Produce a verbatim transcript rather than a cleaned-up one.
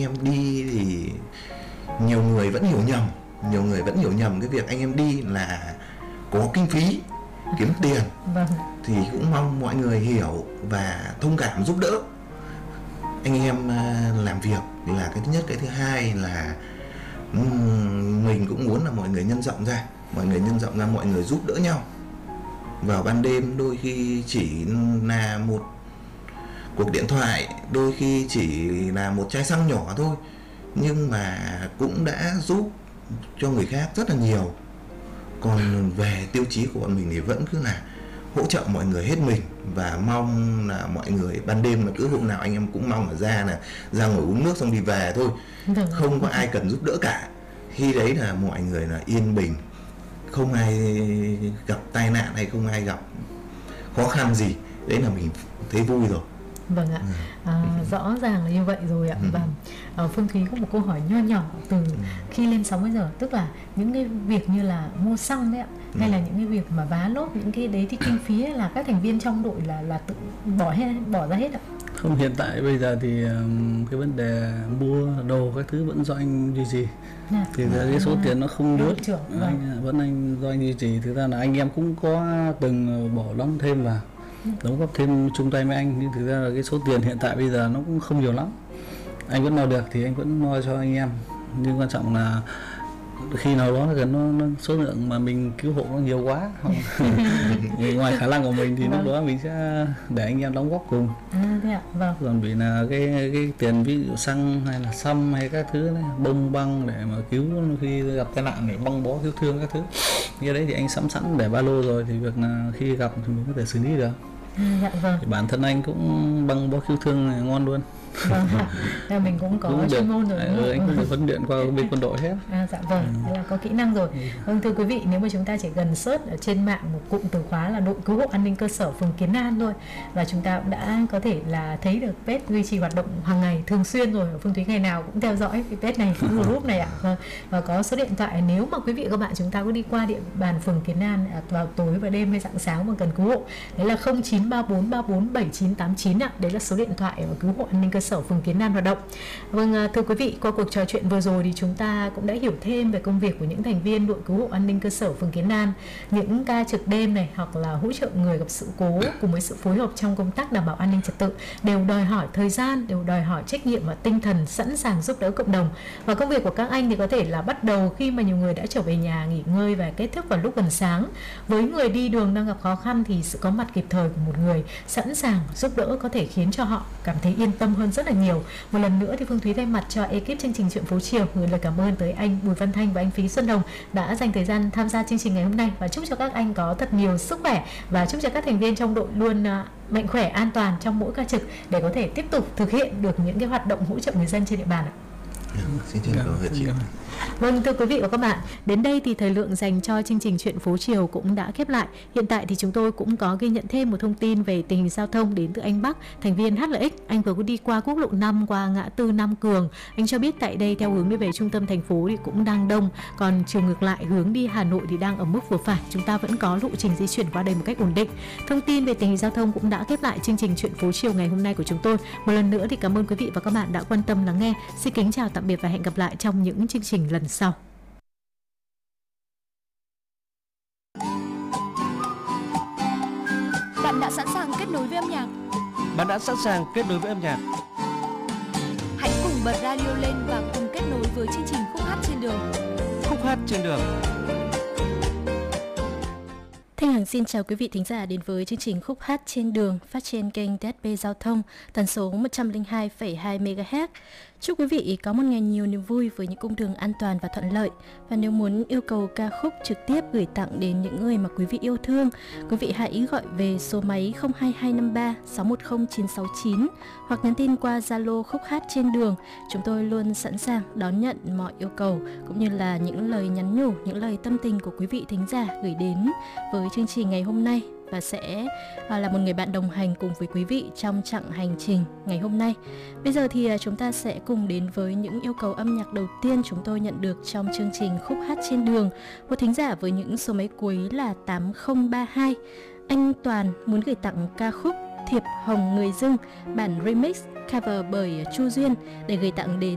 em đi thì nhiều người vẫn hiểu nhầm, nhiều người vẫn hiểu nhầm cái việc anh em đi là có kinh phí, kiếm tiền. Vâng. Thì cũng mong mọi người hiểu và thông cảm giúp đỡ anh em làm việc là cái thứ nhất. Cái thứ hai là mình cũng muốn là mọi người nhân rộng ra, mọi người nhân rộng ra, mọi người giúp đỡ nhau. Vào ban đêm đôi khi chỉ là một cuộc điện thoại, đôi khi chỉ là một chai xăng nhỏ thôi, nhưng mà cũng đã giúp cho người khác rất là nhiều. Còn về tiêu chí của bọn mình thì vẫn cứ là hỗ trợ mọi người hết mình, và mong là mọi người ban đêm là cứ hôm nào anh em cũng mong là ra là ra ngồi uống nước xong đi về thôi, không có ai cần giúp đỡ cả. Khi đấy là mọi người là yên bình, không ai gặp tai nạn hay không ai gặp khó khăn gì, đấy là mình thấy vui rồi. Vâng ạ, à, rõ ràng là như vậy rồi ạ. Và à, Phương Thúy có một câu hỏi nho nhỏ từ khi lên sóng bây giờ, tức là những cái việc như là mua xăng đấy ạ, hay là những cái việc mà vá lốp, những cái đấy thì kinh phí là các thành viên trong đội là là tự bỏ hết bỏ ra hết ạ? Không, hiện tại bây giờ thì um, cái vấn đề mua đồ các thứ vẫn do anh duy trì. À, thì à, cái số à, tiền nó không được, vâng. Anh vẫn anh do anh duy trì. Thực ra là anh em cũng có từng bỏ đóng thêm vào, đóng góp thêm chung tay với anh, nhưng thực ra là cái số tiền hiện tại bây giờ nó cũng không nhiều lắm. Anh vẫn lo được thì anh vẫn lo cho anh em, nhưng quan trọng là khi nào đó là nó, nó số lượng mà mình cứu hộ nó nhiều quá ngoài khả năng của mình thì vâng. Lúc đó mình sẽ để anh em đóng góp cùng. À, thế ạ. Vâng. Còn vì là cái cái tiền ví dụ xăng hay là xăm hay các thứ này, bông băng để mà cứu khi gặp tai nạn, để băng bó cứu thương các thứ, như đấy thì anh sẵn sẵn để ba lô rồi, thì việc là khi gặp thì mình có thể xử lý được. À, dạ vâng. Thì bản thân anh cũng băng bó cứu thương ngon luôn. Vâng, à, mình cũng có chuyên môn rồi. Ừ, anh cũng được huấn luyện qua bên quân đội hết. À, dạ vâng, thế là có kỹ năng rồi. Vâng, thưa quý vị, nếu mà chúng ta chỉ cần search ở trên mạng một cụm từ khóa là đội cứu hộ an ninh cơ sở phường Kiến An thôi, và chúng ta cũng đã có thể là thấy được page duy trì hoạt động hàng ngày thường xuyên rồi. Phương Thúy ngày nào cũng theo dõi cái page này, cái group này ạ. Vâng, và có số điện thoại nếu mà quý vị và các bạn chúng ta có đi qua địa bàn phường Kiến An vào tối và đêm hay rạng sáng mà cần cứu hộ, đấy là không chín ba bốn ba bốn bảy chín tám chín ạ. Đấy là số điện thoại của cứu hộ an ninh cơ sở phường Kiến An hoạt động. Vâng, thưa quý vị, qua cuộc trò chuyện vừa rồi thì chúng ta cũng đã hiểu thêm về công việc của những thành viên đội cứu hộ an ninh cơ sở phường Kiến An. Những ca trực đêm này hoặc là hỗ trợ người gặp sự cố cùng với sự phối hợp trong công tác đảm bảo an ninh trật tự đều đòi hỏi thời gian, đều đòi hỏi trách nhiệm và tinh thần sẵn sàng giúp đỡ cộng đồng. Và công việc của các anh thì có thể là bắt đầu khi mà nhiều người đã trở về nhà nghỉ ngơi và kết thúc vào lúc gần sáng. Với người đi đường đang gặp khó khăn thì sự có mặt kịp thời của một người sẵn sàng giúp đỡ có thể khiến cho họ cảm thấy yên tâm hơn rất là nhiều. Một lần nữa thì Phương Thúy thay mặt cho ekip chương trình Chuyện Phố Chiều gửi lời cảm ơn tới anh Bùi Văn Thanh và anh Phí Xuân Hồng đã dành thời gian tham gia chương trình ngày hôm nay, và chúc cho các anh có thật nhiều sức khỏe và chúc cho các thành viên trong đội luôn mạnh khỏe, an toàn trong mỗi ca trực để có thể tiếp tục thực hiện được những cái hoạt động hỗ trợ người dân trên địa bàn ạ. Xin cảm ơn chị. Vâng, thưa quý vị và các bạn, đến đây thì thời lượng dành cho chương trình Chuyện Phố Chiều cũng đã khép lại. Hiện tại thì chúng tôi cũng có ghi nhận thêm một thông tin về tình hình giao thông đến từ anh Bắc, thành viên hát lờ ích. Anh vừa có đi qua quốc lộ năm qua ngã tư Nam Cường. Anh cho biết tại đây theo hướng đi về trung tâm thành phố thì cũng đang đông, còn chiều ngược lại hướng đi Hà Nội thì đang ở mức vừa phải. Chúng ta vẫn có lộ trình di chuyển qua đây một cách ổn định. Thông tin về tình hình giao thông cũng đã khép lại chương trình Chuyện Phố Chiều ngày hôm nay của chúng tôi. Một lần nữa thì cảm ơn quý vị và các bạn đã quan tâm lắng nghe. Xin kính chào tạm biệt và hẹn gặp lại trong những chương trình lần sau. Bạn đã sẵn sàng kết nối với âm nhạc. Bạn đã sẵn sàng kết nối với âm nhạc. Hãy cùng bật radio lên và cùng kết nối với chương trình Khúc Hát Trên Đường. Khúc Hát Trên Đường. Thanh Hằng xin chào quý vị thính giả đến với chương trình Khúc Hát Trên Đường phát trên kênh đê ét pê Giao thông tần số một trăm lẻ hai phẩy hai mê ga héc. Chúc quý vị có một ngày nhiều niềm vui với những cung đường an toàn và thuận lợi. Và nếu muốn yêu cầu ca khúc trực tiếp gửi tặng đến những người mà quý vị yêu thương, quý vị hãy gọi về số máy không hai hai năm ba sáu một không chín sáu chín hoặc nhắn tin qua Zalo Khúc Hát Trên Đường. Chúng tôi luôn sẵn sàng đón nhận mọi yêu cầu cũng như là những lời nhắn nhủ, những lời tâm tình của quý vị thính giả gửi đến với chương trình ngày hôm nay, và sẽ là một người bạn đồng hành cùng với quý vị trong chặng hành trình ngày hôm nay. Bây giờ thì chúng ta sẽ cùng đến với những yêu cầu âm nhạc đầu tiên chúng tôi nhận được trong chương trình Khúc Hát Trên Đường. Một thính giả với những số máy cuối là tám không ba hai. Anh Toàn muốn gửi tặng ca khúc Thiệp Hồng Người Dưng, bản remix cover bởi Chu Duyên để gửi tặng đến